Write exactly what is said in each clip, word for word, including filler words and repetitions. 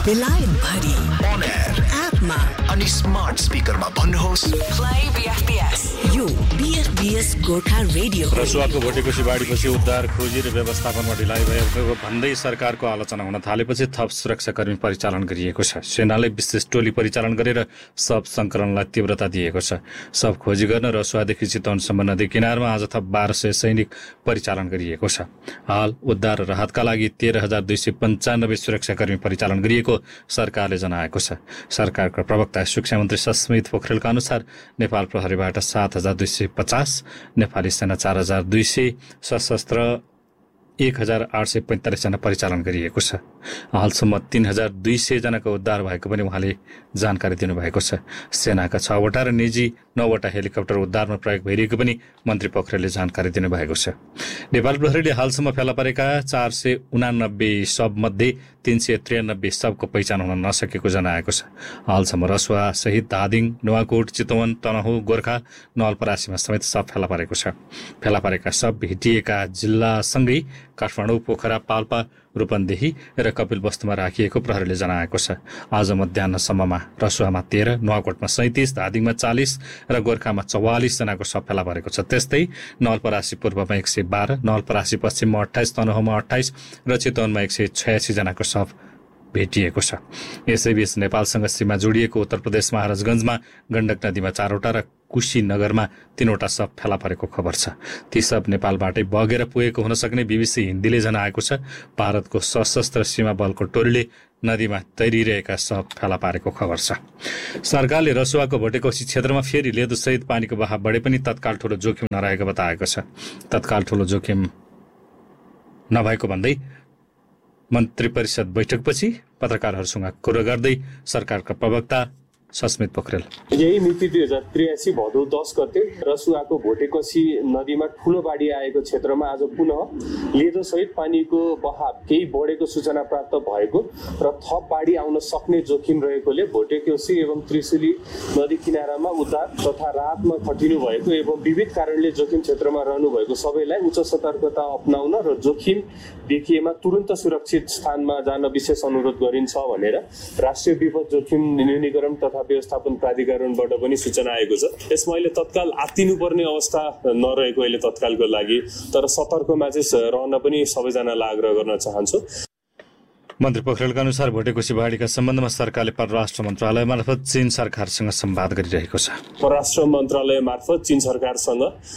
बेलायत भरि On air एपमा अनि स्मार्ट स्पिकरमा भन्नुहोस् प्ले बीएफपीएस यो बीएफपीएस गोर्खा रेडियो। रसुवाको भोटेकोसी बाढीपछि उद्धार खोजी र व्यवस्थापनमा ढिलाइ भएको भन्दै सरकारको आलोचना हुन थालेपछि थप सुरक्षाकर्मी परिचालन गरिएको छ। सेनाले विशेष टोली परिचालन गरेर शव संकलनलाई तीव्रता दिएको छ। शव खोजी गर्न रसुवादेखि चितवनसम्म नदी किनारमा आज थप बाह्र सय सैनिक परिचालन गरिएको छ। हाल उद्धार र राहतका लागि तेह्र हजार दुई सय पन्चानब्बे सुरक्षाकर्मी परिचालन गरिएको सरकारले जनाएको छ। सरकारका प्रवक्ता शिक्षा मन्त्री सस्मित पोखरेलका अनुसार नेपाल प्रहरीबाट सात हजार दुई सय पचास, नेपाली सेना चार हजार दुई सय, सशस्त्र एक हजार आठ सय पैंतालिसजना परिचालन गरिएको छ। हालसम्म तीन हजार दुई सय जनाको उद्धार भएको पनि उहाँले जानकारी दिनुभएको छ। सेनाका छवटा र निजी नौवटा हेलिकप्टर उद्धारमा प्रयोग भइरहेको पनि मन्त्री पोखरेलले जानकारी दिनुभएको छ। नेपाल प्रहरीले हालसम्म फेला परेका चार सय उनानब्बे शवमध्ये तीन सय त्रियानब्बे शवको पहिचान हुन नसकेको जनाएको छ। हालसम्म रसुवा सहित धादिङ, नुवाकोट, चितवन, तनहुँ, गोर्खा, नवलपरासीमा समेत शव फेला परेको छ। फेला परेका शव भेटिएका जिल्लासँगै काठमाडौँ, पोखरा, पाल्पा, रूपन्देही र कपिलवस्तुमा राखिएको प्रहरीले जनाएको छ। आज मध्याहसम्ममा रसुवामा तेह्र, नुवाकोटमा सैंतिस, धादिङमा चालिस र गोर्खामा चौवालिस जनाको शव फेला परेको छ। त्यस्तै नवलपरासी पूर्वमा एक सय बाह्र, नवलपरासी पश्चिममा अठाइस, तनहुँमा अठाइस र चितवनमा एक सय छयासी जनाको शव भेटिएको छ। यसैबीच नेपालसँग सीमा जोडिएको उत्तर प्रदेश महाराजगञ्जमा गण्डक नदीमा चारवटा र कुशीनगरमा तीनवटा शव फेला परेको खबर छ। ती शव नेपालबाटै बगेर पुगेको हुन सक्ने बीबीसी हिन्दीले जनाएको छ। भारतको सशस्त्र सीमा बलको टोलीले नदीमा तैरिरहेका शव फेला पारेको खबर छ। सरकारले रसुवाको भोटेकोसी क्षेत्रमा फेरि लेदोसहित पानीको बहाव बढे पनि तत्काल ठूलो जोखिम नरहेको बताएको छ। तत्काल ठूलो जोखिम नभएको भन्दै मन्त्री परिषद बैठकपछि पत्रकारहरूसँग कुरा गर्दै सरकारका प्रवक्ता सस्मित पोखरेल, यही मिति दुई हजार त्रियासी भदौ दस गते रसुवाको भोटेकोसी नदीमा ठूलो बाढी आएको क्षेत्रमा आज पुनः लेदोसहित पानीको बहाव केही बढेको सूचना प्राप्त भएको र थप बाढी आउन सक्ने जोखिम रहेकोले भोटेकोसी एवं त्रिशुली नदी किनारामा उद्धार तथा राहतमा खटिनु भएको एवं विविध कारणले जोखिम क्षेत्रमा रहनु भएको सबैलाई उच्च सतर्कता अपनाउन र जोखिम देखिएमा तुरन्त सुरक्षित स्थानमा जान विशेष अनुरोध गरिन्छ भनेर राष्ट्रिय विपद जोखिम न्यूनीकरण तथा व्यवस्थापन प्राधिकरणबाट पनि सूचना आएको छ। यसमा अहिले तत्काल आत्तिनुपर्ने अवस्था नरहेको अहिले तत्कालको लागि, तर सतर्कमा चाहिँ रहन पनि सबैजनालाई आग्रह गर्न चाहन्छु। मन्त्री पोखरेलका अनुसार भोटेकोसी बाढीका सम्बन्धमा सरकारले परराष्ट्र मन्त्रालय मार्फत चीन सरकारसँग संवाद गरिरहेको छ। परराष्ट्र मन्त्रालय मार्फत चीन सरकारसँग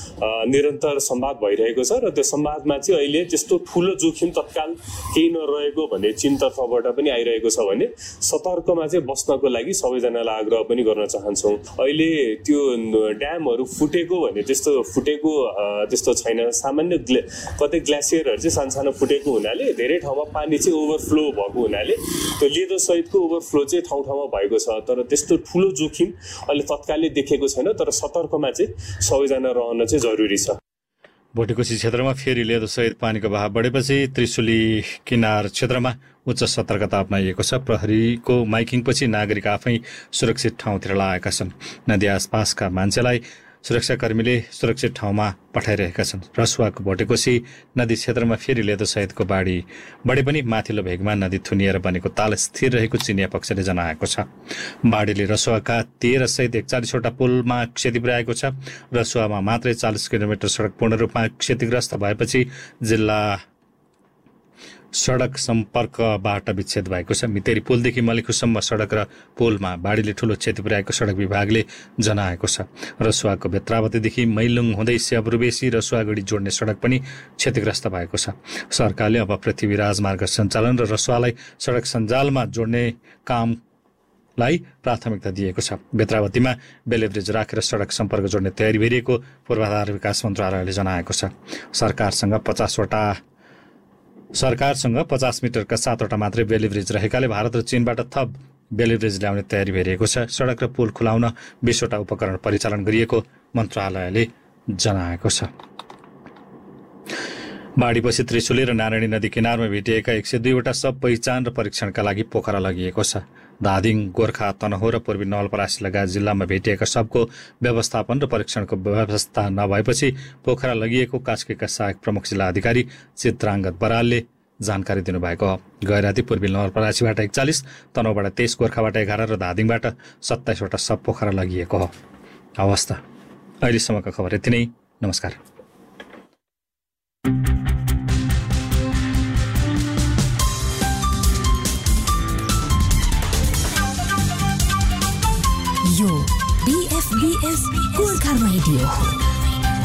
निरन्तर संवाद भइरहेको छ र त्यो संवादमा चाहिँ अहिले त्यस्तो ठुलो जोखिम तत्काल केही नरहेको भन्ने चीन तर्फबाट पनि आइरहेको छ भने सतर्कमा चाहिँ बस्नको लागि सबैजनालाई आग्रह पनि गर्न चाहन्छौँ। अहिले त्यो ड्यामहरू फुटेको भने त्यस्तो फुटेको त्यस्तो छैन। सामान्य ग्ले कतै ग्लासियरहरू चाहिँ सानसानो फुटेको हुनाले धेरै ठाउँमा पानी चाहिँ ओभरफ्लो भएको हुनाले त्यो लेदो सहितको ओभरफ्लो चाहिँ ठाउँ ठाउँमा भएको छ, तर त्यस्तो ठुलो जोखिम अहिले तत्कालै देखेको छैन। तर सतर्कमा चाहिँ सबैजना रहन चाहिँ जरुरी छ। भोटेकोसी क्षेत्रमा फेरि लेदोसहित पानीको बहाव बढेपछि त्रिशुली किनार क्षेत्रमा उच्च सतर्कता अपनाइएको छ। प्रहरीको माइकिङपछि नागरिक आफै सुरक्षित ठाउँतिर लागेका छन्। नदी आसपासका मान्छेलाई सुरक्षाकर्मीले सुरक्षित ठाउँमा पठाइरहेका छन्। रसुवाको भोटेकोसी नदी क्षेत्रमा फेरि लेदोसहितको बाढी बढे पनि माथिल्लो भेगमा नदी थुनिएर बनेको ताल स्थिर रहेको चिनिया पक्षले जनाएको छ। बाढीले रसुवाका तेह्र सहित एकचालिसवटा पुलमा क्षति पुर्याएको छ। रसुवामा मात्रै चालिस किलोमिटर सडक पूर्ण रूपमा क्षतिग्रस्त भएपछि जिल्ला सडक सम्पर्कबाट विच्छेद भएको छ। मितेरी पुलदेखि मलिखुसम्म सडक र पुलमा बाढीले ठूलो क्षति पुर्याएको सडक विभागले जनाएको छ। रसुवाको बेत्रावतीदेखि मैलुङ हुँदै स्याब्रुबेसी रसुवागढी जोड्ने सडक पनि क्षतिग्रस्त भएको छ। सरकारले अब पृथ्वी राजमार्ग सञ्चालन र रसुवालाई सडक सञ्जालमा जोड्ने कामलाई प्राथमिकता दिएको छ। बेत्रावतीमा बेलेब्रिज राखेर सडक सम्पर्क जोड्ने तयारी भइरहेको पूर्वाधार विकास मन्त्रालयले जनाएको छ। सरकारसँग पचासवटा सरकारसँग पचास मिटरका सातवटा मात्रै बेलिब्रिज रहेकाले भारत र चीनबाट थप बेलिब्रिज ल्याउने तयारी भइरहेको छ। सडक र पुल खुलाउन बीसवटा उपकरण परिचालन गरिएको मन्त्रालयले जनाएको छ। बाढीपछि त्रिशुली र नारायणी नदी किनारमा भेटिएका एक सय दुईवटा शव पहिचान र परीक्षणका लागि पोखरा लगिएको छ। धादिङ, गोर्खा, तनहुँ र पूर्वी नवलपरासी लगायत जिल्लामा भेटिएका शवको व्यवस्थापन र परीक्षणको व्यवस्था नभएपछि पोखरा लगिएको कास्कीका सहायक प्रमुख जिल्ला अधिकारी चित्राङ्गद बरालले जानकारी दिनुभएको हो। गैराती पूर्वी नवलपरासीबाट एकचालिस, तनहुँबाट तेइस, गोर्खाबाट एघार र धादिङबाट सत्ताइसवटा सब पोखरा लगिएको हो। अवस्था अहिलेसम्मका खबर यति नै। नमस्कार। यो बीएफबीएस गोर्खा रेडियो हो।